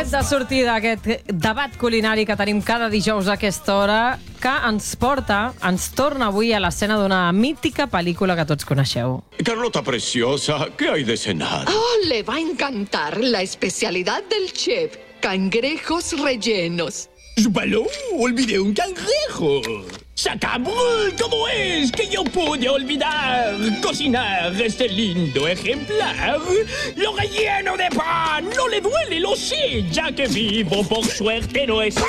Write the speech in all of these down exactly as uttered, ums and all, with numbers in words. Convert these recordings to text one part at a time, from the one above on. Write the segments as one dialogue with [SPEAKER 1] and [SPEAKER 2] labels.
[SPEAKER 1] tret de sortida aquest debat culinari que tenim cada dijous a aquesta hora, que ens porta, ens torna avui a l'escena d'una mítica pel·lícula que tots coneixeu.
[SPEAKER 2] Carlota preciosa, ¿qué hay de cenar?
[SPEAKER 3] Oh, le va a encantar la especialidad del chef, cangrejos rellenos.
[SPEAKER 4] ¡Zúpalo! ¡Olvidé un cangrejo! ¡Sacabrul! ¿Cómo es que yo pude olvidar cocinar este lindo ejemplar? ¡Lo relleno de pan! ¡No le duele, lo sé! Ya que vivo, por suerte, no está.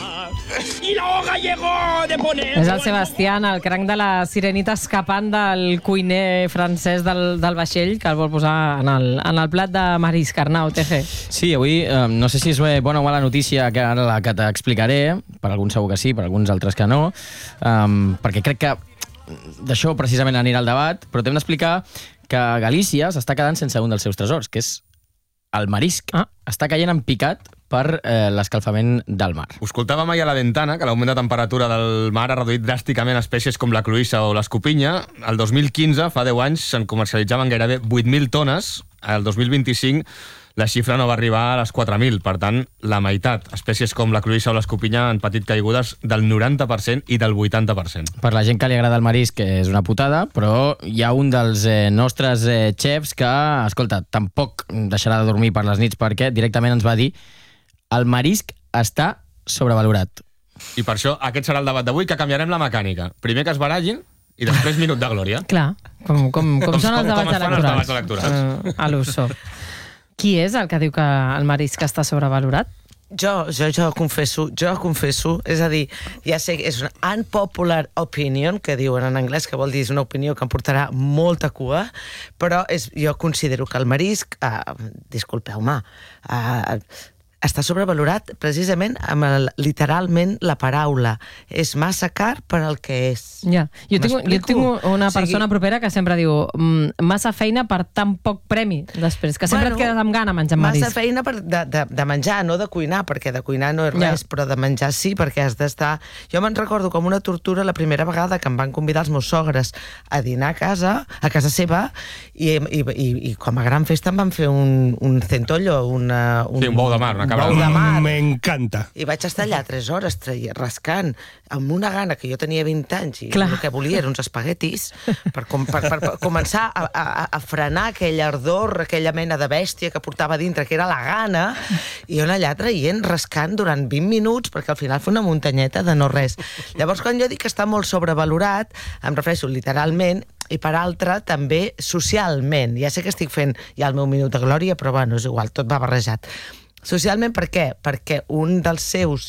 [SPEAKER 4] I la hora llegó de poner...
[SPEAKER 1] És el Sebastián, el cranc de la sirenita, escapant del cuiner francès del, del vaixell, que el vol posar en el, en el plat de marisc. Arnau, T G.
[SPEAKER 5] Sí, avui eh, no sé si és bona o mala notícia que ara la que t'explicaré, per alguns segur que sí, per alguns altres que no, um, perquè crec que d'això precisament anirà el debat, però t'hem d'explicar que Galícia s'està quedant sense un dels seus tresors, que és el marisc. Ah. Està caient en picat per eh, l'escalfament del mar.
[SPEAKER 6] Us escoltàvem ahir a la ventana que l'augment de temperatura del mar ha reduït dràsticament espècies com la cloïssa o l'escopinya. El dos mil quinze, fa deu anys, se'n comercialitzaven gairebé vuit mil tones. El dos mil vint-i-cinc la xifra no va arribar a les quatre mil. Per tant, la meitat. Espècies com la cloïssa o l'escopinya han patit caigudes del noranta per cent i del vuitanta per cent.
[SPEAKER 5] Per la gent que li agrada el marisc és una putada, però hi ha un dels eh, nostres eh, xefs que, escolta, tampoc deixarà de dormir per les nits perquè directament ens va dir el marisc està sobrevalorat.
[SPEAKER 6] I per això aquest serà el debat d'avui, que canviarem la mecànica. Primer que es barallin i després minut de glòria.
[SPEAKER 1] Clar, com, com, com, com són els debats
[SPEAKER 6] com
[SPEAKER 1] electorals.
[SPEAKER 6] Els debats electorals.
[SPEAKER 1] Uh, a l'uso. Qui és el que diu que el marisc està sobrevalorat?
[SPEAKER 7] Jo, jo, jo confesso, jo confesso, és a dir, ja sé que és una unpopular opinion, que diuen en anglès, que vol dir és una opinió que em portarà molta cua, però és, jo considero que el marisc, uh, disculpeu-me, uh, està sobrevalorat precisament amb el, literalment la paraula. És massa car per al que és.
[SPEAKER 1] Ja. Jo, tinc, jo tinc una persona o sigui, propera que sempre diu mm, massa feina per tan poc premi després, que sempre bueno, et quedes amb gana menjant marisc.
[SPEAKER 7] Massa feina per, de, de, de menjar, no de cuinar, perquè de cuinar no és res, ja. Però de menjar sí, perquè has d'estar... Jo me'n recordo com una tortura la primera vegada que em van convidar els meus sogres a dinar a casa, a casa seva, i, i, i, i com a gran festa em van fer un, un centollo, una, un,
[SPEAKER 6] sí, un bou de mar, una cabra.
[SPEAKER 8] M'encanta.
[SPEAKER 7] I vaig estar allà tres hores traient, rascant, amb una gana que jo tenia vint anys i
[SPEAKER 1] Clar.
[SPEAKER 7] El que volia eren uns espaguetis per, com, per, per, per començar a, a, a frenar aquell ardor, aquella mena de bèstia que portava dintre, que era la gana, i jo allà traient, rascant durant vint minuts, perquè al final fa una muntanyeta de no res. Llavors, quan jo dic que està molt sobrevalorat, em refereixo literalment, i per altra, també socialment. Ja sé que estic fent ja el meu minut de glòria, però bueno, és igual, tot va barrejat. Socialment, per què? Perquè un dels seus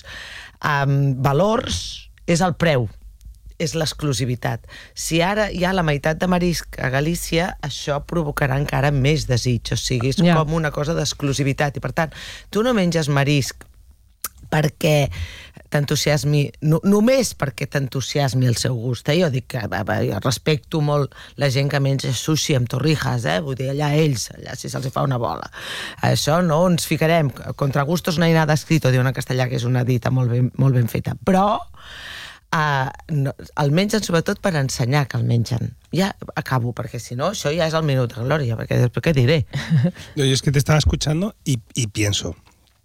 [SPEAKER 7] um, valors és el preu, és l'exclusivitat. Si ara hi ha la meitat de marisc a Galícia, això provocarà encara més desig, o sigui, és yeah. com una cosa d'exclusivitat. I per tant, tu no menges marisc perquè t'entusiasmi, no, només perquè t'entusiasmi el seu gust. Eh? Jo dic que jo respecto molt la gent que menja sushi amb torrijas, eh? Vull dir, allà ells, allà si se'ls fa una bola. Això no ens ficarem. Contra gustos no hay nada escrito, diuen en castellà, que és una dita molt ben, molt ben feta. Però Uh, no, el mengen sobretot per ensenyar que el mengen. Ja acabo, porque si no, això ja és el minut de glòria, perquè després què diré?
[SPEAKER 8] Yo es que te estaba escuchando y, y pienso,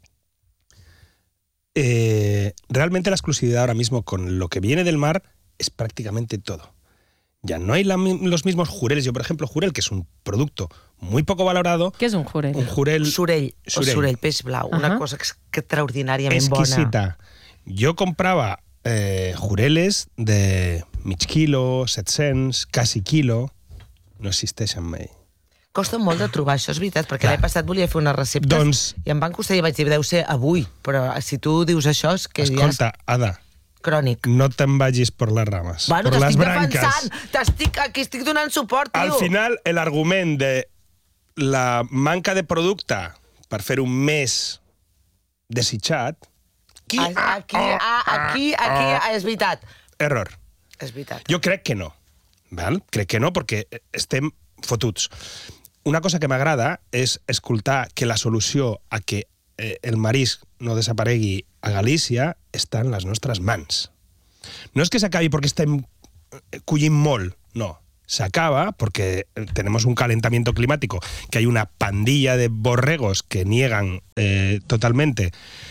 [SPEAKER 8] eh, realmente la exclusividad ahora mismo con lo que viene del mar es prácticamente todo. Ya no hay la, los mismos jureles. Yo, por ejemplo, jurel, que es un producto muy poco valorado.
[SPEAKER 1] ¿Qué es un jurel?
[SPEAKER 8] Un jurel...
[SPEAKER 7] Surell,
[SPEAKER 8] surell.
[SPEAKER 7] o surell, peix blau. Uh-huh. Una cosa extraordinàriament
[SPEAKER 8] exquisita.
[SPEAKER 7] Bona.
[SPEAKER 8] Jo comprava eh, jureles de mig quilo, set-cents, quasi quilo. No existeixen mai.
[SPEAKER 7] Costa molt de trobar, això és veritat, perquè l'any passat volia fer unes receptes
[SPEAKER 8] doncs,
[SPEAKER 7] i em van costar i vaig dir, deu ser avui, però si tu dius això és que
[SPEAKER 8] escolta,
[SPEAKER 7] ja és...
[SPEAKER 8] Ada,
[SPEAKER 7] crònic.
[SPEAKER 8] No te'n vagis per les rames,
[SPEAKER 7] bueno,
[SPEAKER 8] per les branques.
[SPEAKER 7] Defensant, t'estic aquí, estic donant suport, tio.
[SPEAKER 8] Al final, l'argument de la manca de producte per fer-ho més desitjat...
[SPEAKER 7] Aquí, aquí, aquí, aquí, és veritat.
[SPEAKER 8] Error.
[SPEAKER 7] És veritat.
[SPEAKER 8] Jo crec que no. Val? Crec que no, perquè estem fotuts. Una cosa que m'agrada és escoltar que la solució a que eh, el marisc no desaparegui a Galícia està en les nostres mans. No és que s'acabi perquè estem collint molt, no. se acaba, porque tenemos un calentamiento climático, que hay una pandilla de borregos que niegan eh, totalmente.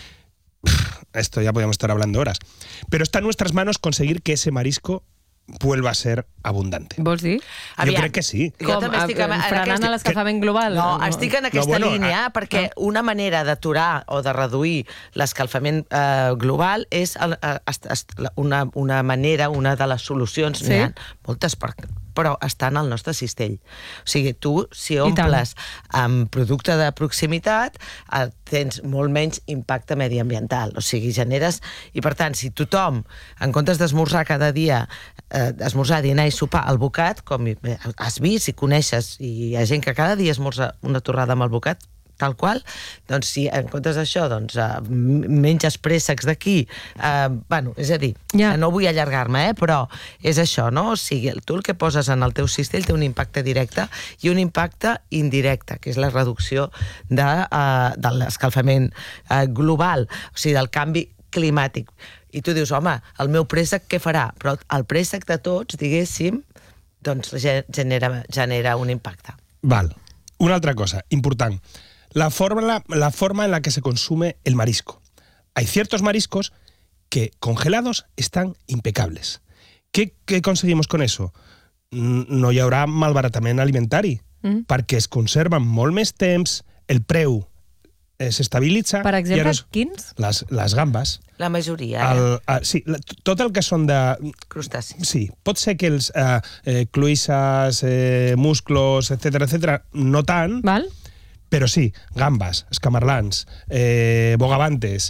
[SPEAKER 8] Esto ya podríamos estar hablando horas. Pero está en nuestras manos conseguir que ese marisco vuelva a ser abundante.
[SPEAKER 1] Vols dir?
[SPEAKER 8] Jo Aviam, crec que sí.
[SPEAKER 7] Jo també estic en, en
[SPEAKER 1] frenant
[SPEAKER 7] aquest...
[SPEAKER 1] l'escalfament global?
[SPEAKER 7] No, no, estic en aquesta no, bueno, línia a... perquè no. una manera d'aturar o de reduir l'escalfament eh, global és el, eh, una, una manera, una de les solucions, sí? N'hi ha moltes, per, però estan al nostre cistell. O sigui, tu, si omples amb producte de proximitat, eh, tens molt menys impacte mediambiental. O sigui, generes... I, per tant, si tothom, en comptes d'esmorzar cada dia, eh, esmorzar, dinar i sopar al bocat, com has vist i coneixes, i hi ha gent que cada dia esmorza una torrada amb el bocat, tal qual, doncs si en comptes d'això doncs, uh, menges préssecs d'aquí, uh, bueno, és a dir, yeah. no vull allargar-me, eh, però és això, no? O sigui, tu el que poses en el teu cistell té un impacte directe i un impacte indirecte, que és la reducció de, uh, de l'escalfament uh, global, o sigui, del canvi climàtic. I tu dius, home, el meu préssec què farà? Però el préssec de tots, diguéssim, doncs genera, genera un impacte.
[SPEAKER 8] Val. Una altra cosa, important. La forma, la forma en la que se consume el marisco. Hay ciertos mariscos que congelados están impecables. ¿Qué, qué conseguimos con eso? No hi haurà malbaratament alimentari, mm. perquè es conserven molt més temps, el preu s'estabilitza...
[SPEAKER 1] Per exemple,
[SPEAKER 8] es,
[SPEAKER 1] quins?
[SPEAKER 8] Les, les gambes.
[SPEAKER 7] La majoria, eh?
[SPEAKER 8] El, uh, sí, la, tot el que són de...
[SPEAKER 7] Crustacis.
[SPEAKER 8] Sí, pot ser que els uh, eh, cloïsses, eh, musclos, etcètera, etcètera, no tant...
[SPEAKER 1] Val.
[SPEAKER 8] Però sí, gambes, escamarlans, eh, bogavantes,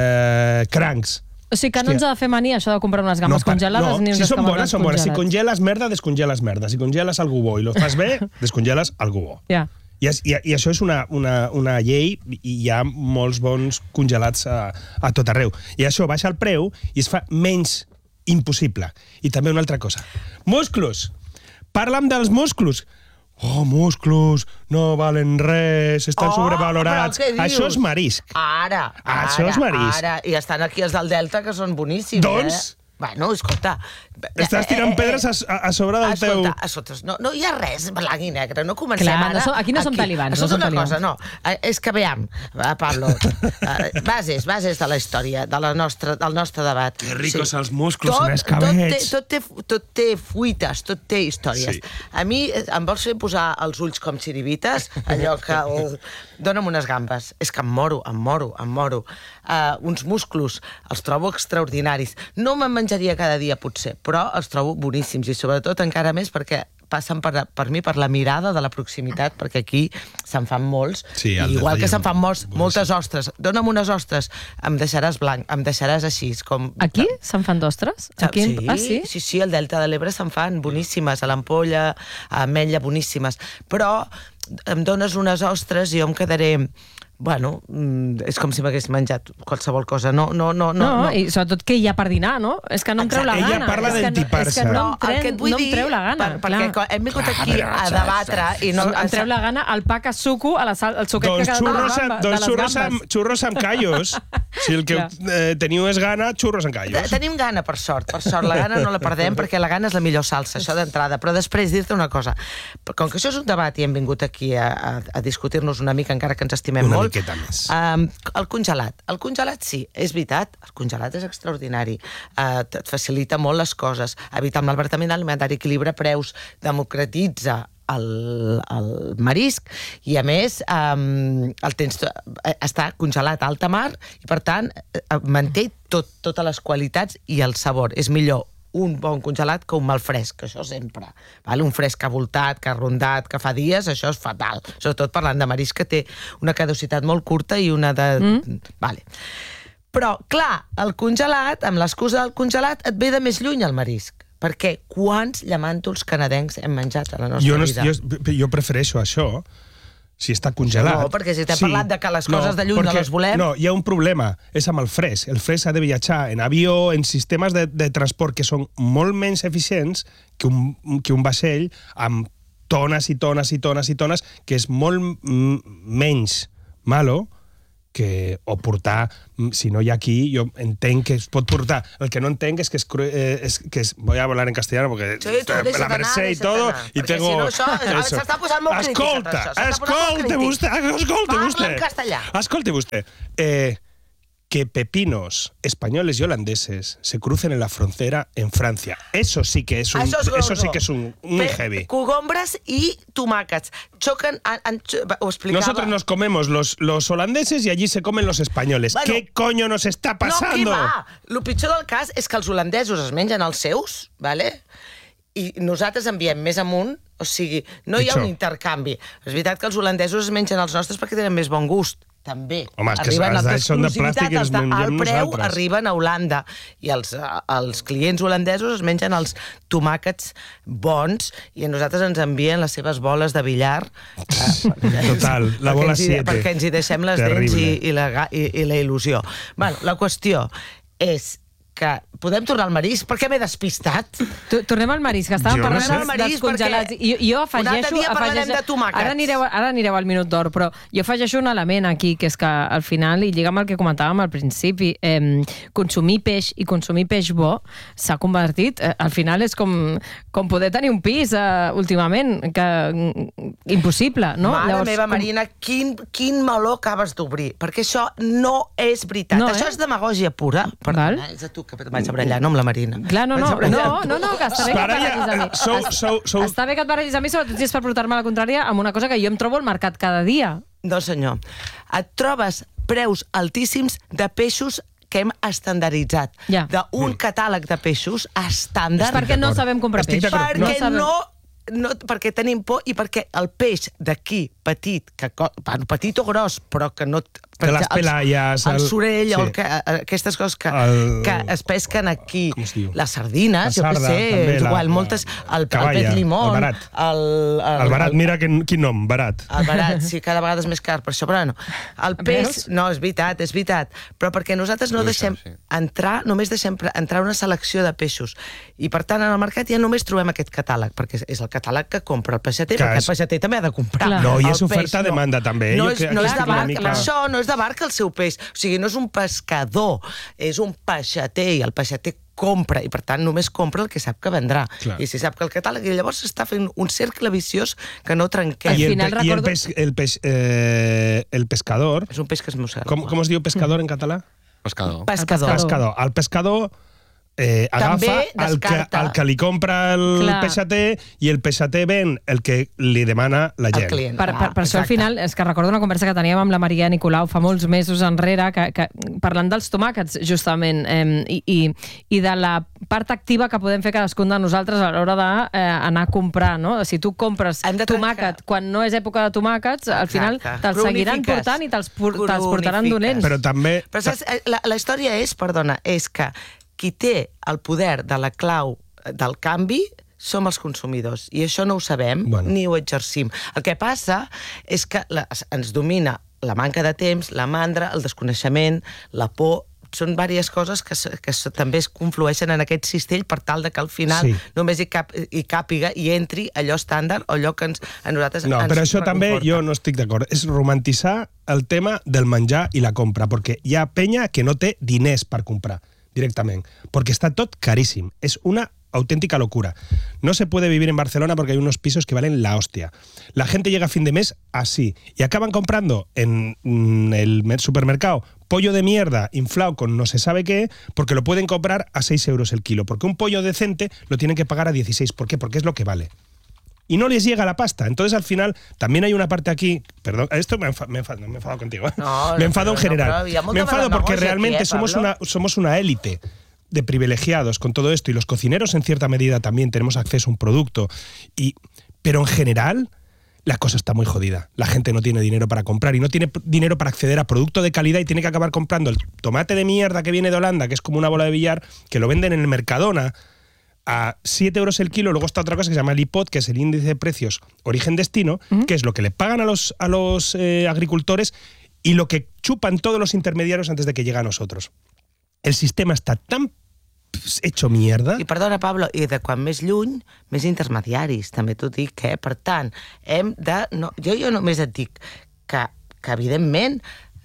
[SPEAKER 8] eh, crancs...
[SPEAKER 1] O sigui que no ens ha de fer mania això de comprar unes gambes no, congelades
[SPEAKER 8] no,
[SPEAKER 1] ni uns
[SPEAKER 8] si són bones, són bones.
[SPEAKER 1] congelats.
[SPEAKER 8] Si congeles merda, descongeles merda. Si congeles algú bo i lo fas bé, descongeles algú bo.
[SPEAKER 1] Ja.
[SPEAKER 8] I, i, I això és una, una, una llei i hi ha molts bons congelats a, a tot arreu. I això baixa el preu i es fa menys impossible. I també una altra cosa. Musclos! Parla'm dels musclos! Oh, musclos, no valen res, estan oh, sobrevalorats. Això és marisc.
[SPEAKER 7] Ara, ara,
[SPEAKER 8] Això és marisc.
[SPEAKER 7] ara. I estan aquí els del Delta, que són boníssims,
[SPEAKER 8] doncs,
[SPEAKER 7] eh? Bueno, escolta...
[SPEAKER 8] Estàs tirant pedres a, a sobre del teu...
[SPEAKER 7] Escolta, escolta, no, no hi ha res blanc i negre, no comencem
[SPEAKER 1] Clar,
[SPEAKER 7] ara...
[SPEAKER 1] No som, aquí no som talibans.
[SPEAKER 7] Escolta
[SPEAKER 1] no som
[SPEAKER 7] una
[SPEAKER 1] talibans.
[SPEAKER 7] cosa, no, és que veiem, Pablo, bases, bases de la història, de la nostra, del nostre debat.
[SPEAKER 8] Que ricos sí. Els musclos són escabets.
[SPEAKER 7] Tot, tot, tot, tot té fuites, tot té històries. Sí. A mi em vols fer posar els ulls com xiribites, allò que... El... Dóna'm unes gambes. És que em moro, em moro, em moro. Uh, uns musclos, els trobo extraordinaris. No me'n menjaria cada dia, potser, però els trobo boníssims i sobretot encara més perquè passen per, per mi per la mirada de la proximitat, perquè aquí se'n fan molts,
[SPEAKER 8] sí,
[SPEAKER 7] igual que se'n fan molts, moltes ostres. Dóna'm unes ostres, em deixaràs blanc, em deixaràs així. Com...
[SPEAKER 1] Aquí se'n fan d'ostres?
[SPEAKER 7] Sí, ah, sí? sí, sí, al Delta de l'Ebre se'n fan boníssimes, a l'Ampolla, a Ametlla, boníssimes. Però em dones unes ostres i jo em quedaré... Bueno, és com si m'hagués menjat qualsevol cosa. No, no, no, no,
[SPEAKER 1] no. I sobretot què hi ha per dinar, no? És que no em treu la gana.
[SPEAKER 8] Ella parla d'entipar-se.
[SPEAKER 1] És que no em treu, no em treu la gana.
[SPEAKER 7] Per, perquè hem vingut aquí a debatre i no...
[SPEAKER 1] Em treu la gana el pa que suco, el suquet
[SPEAKER 8] doncs
[SPEAKER 1] que queda de les gambes.
[SPEAKER 8] Doncs xurros amb, xurros amb callos. Si el que eh, teniu és gana, xurros amb callos.
[SPEAKER 7] Tenim gana, per sort. Per sort, la gana no la perdem perquè la gana és la millor salsa, això d'entrada. Però després dir-te una cosa. Com que això és un debat i hem vingut aquí a, a, a discutir-nos una mica, encara que ens estimem
[SPEAKER 8] una
[SPEAKER 7] molt...
[SPEAKER 8] Una miqueta més.
[SPEAKER 7] Um, el congelat. El congelat sí, és veritat, el congelat és extraordinari. Uh, et facilita molt les coses, evita el malbaratament alimentari, equilibra preus, democratitza el, el marisc i a més um, el tens, està congelat a alta mar i per tant manté tot, totes les qualitats i el sabor. És millor un bon congelat que un mal fresc, això sempre. Vale? Un fresc avoltat, que ha rondat, que fa dies, això és fatal. Sobretot parlant de marisc, que té una caducitat molt curta i una de... Mm. Vale. Però, clar, el congelat, amb l'excusa del congelat, et ve de més lluny el marisc. Perquè quants llamàntols canadencs hem menjat a la nostra
[SPEAKER 8] jo no,
[SPEAKER 7] vida?
[SPEAKER 8] Jo, jo prefereixo això, si està congelat.
[SPEAKER 7] No, perquè si t'he sí. parlat de que les coses no, de lluny perquè, no les volem...
[SPEAKER 8] No, hi ha un problema, és amb el fresc. El fresc ha de viatjar en avió, en sistemes de, de transport que són molt menys eficients que un, que un vaixell amb tones i tones i tones i tones, que és molt menys malo que, o portar, si no hi ha aquí, jo entenc que es pot portar. El que no entenc és que es, eh, es que es, voy a hablar en castellano porque
[SPEAKER 7] sí, tu,
[SPEAKER 8] la Mercè i todo i tengo
[SPEAKER 7] si no això s'està posant molt crític.
[SPEAKER 8] Escolta, escolta vostè, escolta vostè.
[SPEAKER 7] Parla en castellà.
[SPEAKER 8] Escolta vostè. Eh, que pepinos españoles y holandeses se crucen en la frontera en Francia. Eso sí que es un,
[SPEAKER 7] eso, es
[SPEAKER 8] eso sí que es un muy
[SPEAKER 7] Pe
[SPEAKER 8] heavy.
[SPEAKER 7] Cogombres y tomàquets. Chocan, an, an, ho explicava.
[SPEAKER 8] Nosotros nos comemos los, los holandeses y allí se comen los españoles.
[SPEAKER 7] Bueno,
[SPEAKER 8] ¿qué coño nos está pasando?
[SPEAKER 7] No, què va? El pitjor del cas és que els holandesos es mengen els seus, ¿vale? I nosaltres enviem més amunt, o sigui, no hi ha un intercanvi. És veritat que els holandesos es mengen els nostres perquè tenen més bon gust. També.
[SPEAKER 8] Home, és que els d'ells són de plàstic i els mengem
[SPEAKER 7] nosaltres. El preu
[SPEAKER 8] nosaltres.
[SPEAKER 7] arriben a Holanda i els, els clients holandesos es mengen els tomàquets bons i a nosaltres ens envien les seves boles de billar.
[SPEAKER 8] Total, la bola siete.
[SPEAKER 7] Perquè ens hi deixem les dents i, i, la, i, i la il·lusió. Bueno, la qüestió és que podem tornar al marisc? Per què m'he despistat?
[SPEAKER 1] Tornem al marisc, que estàvem
[SPEAKER 8] Jo no
[SPEAKER 1] parlant
[SPEAKER 8] sé.
[SPEAKER 1] dels, dels congelats. I, jo afegeixo...
[SPEAKER 7] Un altre dia parlarem
[SPEAKER 1] afegeixo,
[SPEAKER 7] de tomàquets.
[SPEAKER 1] Ara anireu, ara anireu al minut d'or, però jo afegeixo un element aquí, que és que al final, i lliga amb el que comentàvem al principi, eh, consumir peix i consumir peix bo s'ha convertit, eh, al final és com, com poder tenir un pis eh, últimament, que impossible, no?
[SPEAKER 7] Mare
[SPEAKER 1] Llavors,
[SPEAKER 7] meva,
[SPEAKER 1] com...
[SPEAKER 7] Marina, quin, quin meló acabes d'obrir, perquè això no és veritat.
[SPEAKER 1] No,
[SPEAKER 7] això
[SPEAKER 1] eh?
[SPEAKER 7] és demagògia pura.
[SPEAKER 1] Val.
[SPEAKER 7] És a tu que vaig a brallar, no amb la Marina.
[SPEAKER 1] Clar, no, no, no, no, no, que està bé que et
[SPEAKER 8] Para ja,
[SPEAKER 1] barregis a mi.
[SPEAKER 8] sou, sou, sou...
[SPEAKER 1] Està bé que et barregis a mi, sobretot si és per portar-me a la contrària amb una cosa que jo em trobo al mercat cada dia.
[SPEAKER 7] No, senyor. Et trobes preus altíssims de peixos que hem estandarditzat.
[SPEAKER 1] Ja.
[SPEAKER 7] D'un catàleg de peixos estàndard.
[SPEAKER 1] És perquè no sabem comprar
[SPEAKER 8] Estic
[SPEAKER 1] peix.
[SPEAKER 8] d'acord.
[SPEAKER 7] Perquè
[SPEAKER 1] sabem.
[SPEAKER 7] no, no, perquè tenim por i perquè el peix d'aquí, petit, que, bueno, petit o gros, però que no...
[SPEAKER 8] Que les pelaies...
[SPEAKER 7] El, el sorell,
[SPEAKER 8] sí.
[SPEAKER 7] el, que, aquestes coses que,
[SPEAKER 8] El-
[SPEAKER 7] que es pesquen aquí.
[SPEAKER 8] Com es diu?
[SPEAKER 7] Les sardines,
[SPEAKER 8] La
[SPEAKER 7] jo què
[SPEAKER 8] sarda,
[SPEAKER 7] sé,
[SPEAKER 8] també,
[SPEAKER 7] és
[SPEAKER 8] la-
[SPEAKER 7] igual,
[SPEAKER 8] la-
[SPEAKER 7] moltes... El, el
[SPEAKER 8] caballa,
[SPEAKER 7] pet limón...
[SPEAKER 8] el barat.
[SPEAKER 7] El, el,
[SPEAKER 8] El barat, mira quin, quin nom, barat.
[SPEAKER 7] El barat, sí, cada vegada és més car, per això, però no. El peix,
[SPEAKER 1] Veus?
[SPEAKER 7] no, és veritat, és veritat, però perquè nosaltres no
[SPEAKER 6] Ui,
[SPEAKER 7] deixem
[SPEAKER 6] sí.
[SPEAKER 7] entrar, només deixem pre- entrar una selecció de peixos. I, per tant, en el mercat ja només trobem aquest catàleg, perquè és el catàleg que compra el peixater,
[SPEAKER 8] Que
[SPEAKER 7] perquè
[SPEAKER 8] és-
[SPEAKER 7] el peixater també ha de comprar.
[SPEAKER 1] Clar.
[SPEAKER 8] No, i
[SPEAKER 7] El
[SPEAKER 8] és oferta-demanda, també.
[SPEAKER 7] No
[SPEAKER 8] Jo
[SPEAKER 7] és,
[SPEAKER 8] crec
[SPEAKER 7] no
[SPEAKER 8] que
[SPEAKER 7] és
[SPEAKER 8] és
[SPEAKER 7] de
[SPEAKER 8] una
[SPEAKER 7] barca,
[SPEAKER 8] mica-
[SPEAKER 7] això no és de barca el seu peix. O sigui, no és un pescador, és un peixater, i el peixater compra, i per tant només compra el que sap que vendrà.
[SPEAKER 8] Clar.
[SPEAKER 7] I si sap que el catàleg... I llavors s'està fent un cercle viciós que no trenquem.
[SPEAKER 1] Al
[SPEAKER 8] I el,
[SPEAKER 1] final
[SPEAKER 8] pe- i el,
[SPEAKER 1] recordo-
[SPEAKER 8] peix, el, peix, eh, el pescador...
[SPEAKER 7] És un peix que es mossega.
[SPEAKER 8] Com, com es diu pescador en català?
[SPEAKER 6] Pescador.
[SPEAKER 7] Pescador.
[SPEAKER 8] Pescador. El pescador eh, agafa
[SPEAKER 7] També
[SPEAKER 8] el que,
[SPEAKER 7] descarta.
[SPEAKER 8] el que li compra el
[SPEAKER 1] Clar.
[SPEAKER 8] peixater i el peixater ven el que li demana la
[SPEAKER 7] El
[SPEAKER 8] gent.
[SPEAKER 7] client.
[SPEAKER 1] Per, per, per això al
[SPEAKER 7] Exacte.
[SPEAKER 1] final, és que recordo una conversa que teníem amb la Maria Nicolau fa molts mesos enrere, que, que, parlant dels tomàquets, justament, eh, i, i, i de la part activa que podem fer cadascun de nosaltres a l'hora d'anar eh, a comprar, no? Si tu compres
[SPEAKER 7] Hem de trencar.
[SPEAKER 1] tomàquet quan no és època de tomàquets, al final
[SPEAKER 7] Exacte.
[SPEAKER 1] te'ls seguiran
[SPEAKER 7] Cronifiques.
[SPEAKER 1] portant i te'ls, por, te'ls portaran
[SPEAKER 7] Cronifiques.
[SPEAKER 1] dolents.
[SPEAKER 8] Però també...
[SPEAKER 7] Però saps, eh, la, la història és, perdona, és que qui té el poder de la clau del canvi som els consumidors, i això no ho sabem,
[SPEAKER 8] Bueno.
[SPEAKER 7] ni ho exercim. El que passa és que la, ens domina la manca de temps, la mandra, el desconeixement, la por, són diverses coses que, s- que s- també es conflueixen en aquest cistell per tal de que al final
[SPEAKER 8] Sí.
[SPEAKER 7] només hi, cap, hi càpiga i entri allò estàndard o allò que ens, a nosaltres
[SPEAKER 8] No,
[SPEAKER 7] ens
[SPEAKER 8] però això també
[SPEAKER 7] reconforta.
[SPEAKER 8] jo no estic d'acord. És romantitzar el tema del menjar i la compra, perquè hi ha penya que no té diners per comprar directament, porque está todo carísimo. Es una auténtica locura. No se puede vivir en Barcelona porque hay unos pisos que valen la hostia. La gente llega a fin de mes así y acaban comprando en mm, el mer- supermercado pollo de mierda inflado con no se sabe qué, porque lo pueden comprar a seis euros el kilo, porque un pollo decente lo tienen que pagar a dieciséis. ¿Por qué? Porque es lo que vale. Y no les llega la pasta. Entonces, al final, también hay una parte aquí... Perdón, esto me enfado, me enfado, me enfado contigo. ¿eh?
[SPEAKER 7] No,
[SPEAKER 8] me enfado
[SPEAKER 7] no,
[SPEAKER 8] en general.
[SPEAKER 7] no, pero había
[SPEAKER 8] me enfado porque
[SPEAKER 7] negocio
[SPEAKER 8] realmente
[SPEAKER 7] aquí, ¿eh,
[SPEAKER 8] somos,
[SPEAKER 7] Pablo?
[SPEAKER 8] una, somos una élite de privilegiados con todo esto, y los cocineros en cierta medida también tenemos acceso a un producto. Y, pero en general, la cosa está muy jodida. La gente no tiene dinero para comprar y no tiene p- dinero para acceder a producto de calidad y tiene que acabar comprando el tomate de mierda que viene de Holanda, que es como una bola de billar, que lo venden en el Mercadona a siete euros el kilo. Luego está otra cosa que se llama el I P O D, que es el índice de precios origen-destino, uh-huh. que es lo que le pagan a los, a los eh, agricultores y lo que chupan todos los intermediarios antes de que llegue a nosotros. El sistema está tan pues, hecho mierda.
[SPEAKER 7] I perdona, Pablo, i de quan més lluny, més intermediaris, també t'ho dic, eh? Per tant, hem de... No, jo, jo només et dic que, que evidentment,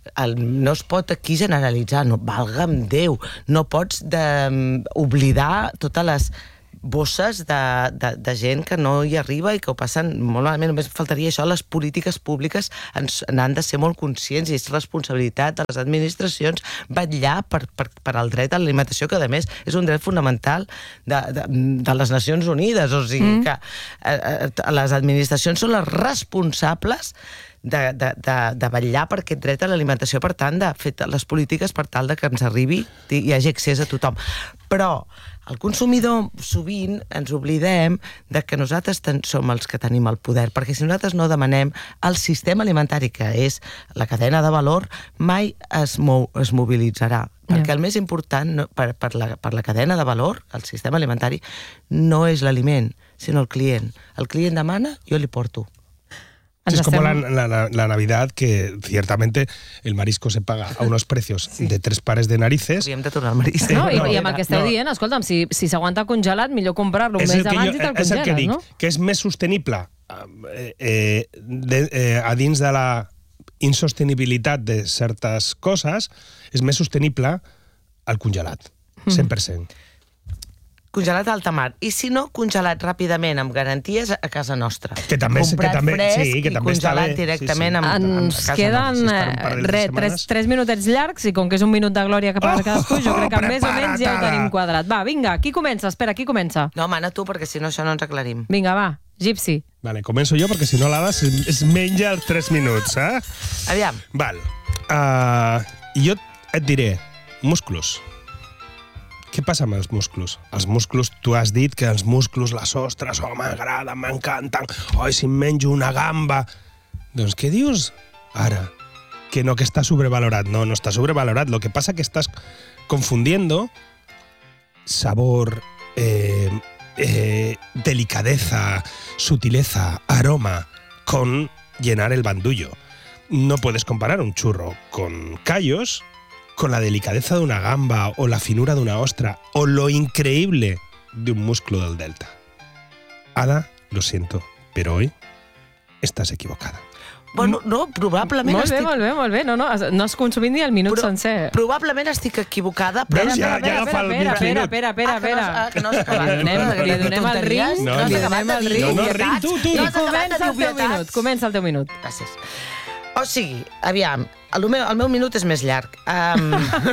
[SPEAKER 7] el, no es pot aquí generalitzar, no, valga'm Déu, no pots de, um, oblidar totes les bosses de, de, de gent que no hi arriba i que ho passen molt malament. Només faltaria això, les polítiques públiques ens, n'han de ser molt conscients i és responsabilitat de les administracions vetllar per, per, per al dret a l'alimentació, que a més és un dret fonamental de, de, de les Nacions Unides, o sigui mm. que eh, les administracions són les responsables de, de, de, de vetllar per aquest dret a l'alimentació, per tant, de fer les polítiques per tal de que ens arribi i hi hagi accés a tothom. Però el consumidor sovint ens oblidem de que nosaltres som els que tenim el poder, perquè si nosaltres no demanem el sistema alimentari, que és la cadena de valor, mai es, mou, es mobilitzarà. Perquè el més important no, per, per, la, per la cadena de valor, el sistema alimentari, no és l'aliment, sinó el client. El client demana, jo li porto.
[SPEAKER 8] Sí, es como la, la, la Navidad, que ciertamente el marisco se paga a unos precios sí. de tres pares de narices.
[SPEAKER 7] Hauríem de tornar al marisc.
[SPEAKER 1] No, i, no, i amb el que esteu no. dient, escolta'm, si, si s'aguanta congelat, millor comprar-lo un mes abans jo, i te'l congeles,
[SPEAKER 8] és el que dic,
[SPEAKER 1] no?
[SPEAKER 8] Que és més sostenible eh, eh, de, eh, a dins de la insostenibilitat de certes coses, és més sostenible el congelat, cent per cent. Mm.
[SPEAKER 7] Congelat a alta mar. I si no, congelat ràpidament, amb garanties a casa nostra.
[SPEAKER 8] Que també,
[SPEAKER 7] comprat
[SPEAKER 8] que també,
[SPEAKER 7] fresc
[SPEAKER 8] sí, que també
[SPEAKER 7] i congelat
[SPEAKER 8] està bé.
[SPEAKER 7] directament
[SPEAKER 8] sí, sí.
[SPEAKER 7] amb,
[SPEAKER 1] Ens
[SPEAKER 7] a casa
[SPEAKER 1] queden
[SPEAKER 7] nostra.
[SPEAKER 1] si re, tres, tres minutets llargs, i com que és un minut de glòria que per oh, cadascú, jo crec que oh, més o menys ja ho tenim quadrat. Va, vinga, qui comença? Espera, qui comença?
[SPEAKER 7] No, mana tu, perquè si no això no ens aclarim.
[SPEAKER 1] Vinga, va, Gypsy.
[SPEAKER 8] Vale, començo jo, perquè si no l'Ada es, es menja els tres minuts, eh?
[SPEAKER 7] Aviam.
[SPEAKER 8] Val. Uh, jo et diré, musclos. Què passa amb els musclos? Els musclos, tu has dit que els musclos, les ostres, oh, m'agraden, m'encanten, oh, si em menjo una gamba... Doncs què dius ara? Que no, que està sobrevalorat. No, no està sobrevalorat. Lo que pasa que estás confundiendo sabor, eh, eh, delicadeza, sutileza, aroma, con llenar el bandullo. No puedes comparar un churro con callos con la delicadeza de una gamba o la finura de una ostra o lo increíble de un músculo del delta. Ada, lo siento, pero hoy estás equivocada.
[SPEAKER 7] Bueno, no, probablement
[SPEAKER 1] molt bé,
[SPEAKER 7] estic...
[SPEAKER 1] Molt bé, molt bé, no, no, no has consumit ni el minut
[SPEAKER 7] Pro,
[SPEAKER 1] sencer.
[SPEAKER 7] Probablement estic equivocada, però...
[SPEAKER 8] Veus, ja, ja agafa el minut.
[SPEAKER 1] Espera, espera, espera, espera.
[SPEAKER 7] Ah, que no, ah, que no
[SPEAKER 1] li donem, li donem el ring,
[SPEAKER 8] no,
[SPEAKER 1] li
[SPEAKER 8] no,
[SPEAKER 1] donem el ring.
[SPEAKER 8] No, no, ring, tu, tu.
[SPEAKER 1] I comença el teu minut, comença el teu minut.
[SPEAKER 7] Gràcies. O sigui, aviam, el meu, el meu minut és més llarg. Um,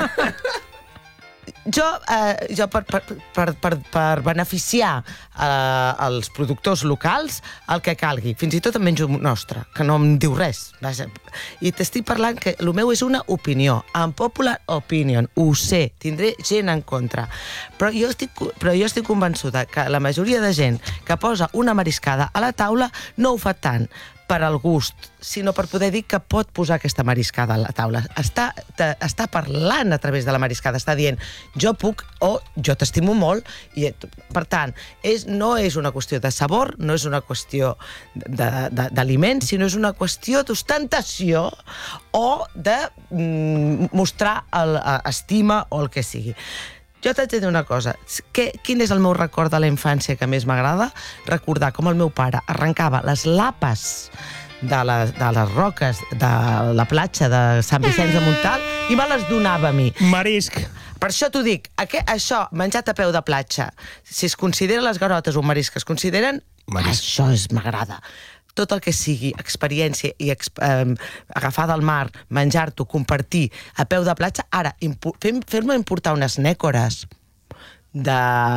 [SPEAKER 7] jo, uh, jo per, per, per, per, per beneficiar uh, els productors locals, el que calgui. Fins i tot em menjo nostre, que no em diu res. Vaja. I t'estic parlant que el meu és una opinió. En popular opinion, ho sé, tindré gent en contra. Però jo estic, però jo estic convençuda que la majoria de gent que posa una mariscada a la taula no ho fa tant per al gust, sinó per poder dir que pot posar aquesta mariscada a la taula. Està, te, està parlant a través de la mariscada, està dient jo puc o jo t'estimo molt. I, per tant, és, no és una qüestió de sabor, no és una qüestió d'aliment, sinó és una qüestió d'ostentació o de mm, mostrar el, estima o el que sigui. Jo t'haig de dir una cosa. Que, quin és el meu record de la infància que més m'agrada? Recordar com el meu pare arrencava les lapes de, la, de les roques de la platja de Sant Vicenç de Montalt i me les donava a mi.
[SPEAKER 8] Marisc.
[SPEAKER 7] Per això t'ho dic, aquest, això, menjat a peu de platja, si es consideren les garotes un marisc que es consideren, marisc. Això és m'agrada. Tot el que sigui experiència i exp eh, agafar del mar, menjar-t'ho, compartir a peu de platja. Ara, fer-me importar unes nècores de...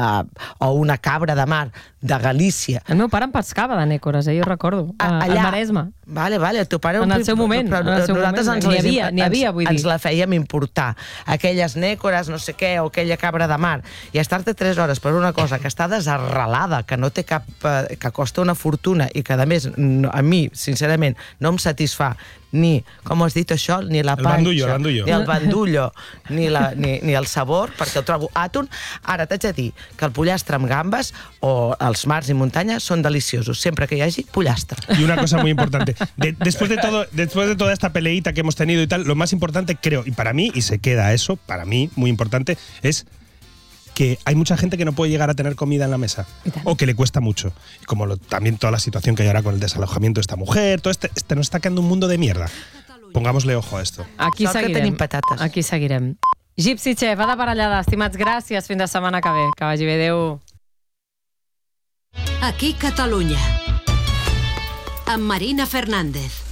[SPEAKER 7] o una cabra de mar de Galícia.
[SPEAKER 1] El meu pare em pescava de nècores, eh? Jo recordo, a, allà, al Maresme.
[SPEAKER 7] Vale, vale, el teu pare...
[SPEAKER 1] En el seu moment,
[SPEAKER 7] però,
[SPEAKER 1] en el seu
[SPEAKER 7] nosaltres
[SPEAKER 1] moment.
[SPEAKER 7] Ens,
[SPEAKER 1] n'hi havia, n'hi havia, vull dir.
[SPEAKER 7] Ens la fèiem importar. Aquelles nècores, no sé què, o aquella cabra de mar. I estar-te tres hores per una cosa que està desarrelada, que no té cap... que costa una fortuna i que, a més, a mi, sincerament, no em satisfà ni, com has dit això, ni la panxa,
[SPEAKER 8] bandullo, bandullo.
[SPEAKER 7] ni el bandullo, ni, la, ni, ni el sabor, perquè el trobo àton. Ara t'haig de dir que el pollastre amb gambes o els mars i muntanyes són deliciosos, sempre que hi hagi pollastre.
[SPEAKER 8] Y una cosa muy importante, de, después, de todo, después de toda esta peleita que hemos tenido y tal, lo más importante, creo, y para mí, y se queda eso, para mí, muy importante, es que hay mucha gente que no puede llegar a tener comida en la mesa o que le cuesta mucho. Y como lo, también toda la situación que hay ahora con el desalojamiento de esta mujer, todo este, este nos está quedando un mundo de mierda. Pongámosle ojo a esto.
[SPEAKER 1] Aquí
[SPEAKER 7] Sort que
[SPEAKER 1] seguirem.
[SPEAKER 7] tenim patates.
[SPEAKER 1] Aquí seguirem. Gypsy Chef, va de parellada. Estimats, gràcies. Fins la setmana que ve. Que vagi bé. Adéu.
[SPEAKER 9] Aquí Catalunya. Amb Marina Fernández.